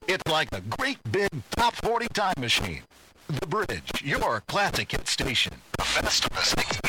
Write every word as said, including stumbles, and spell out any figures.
It's like a great big top forty time machine. The Bridge, your classic hit station. The best of the sixties.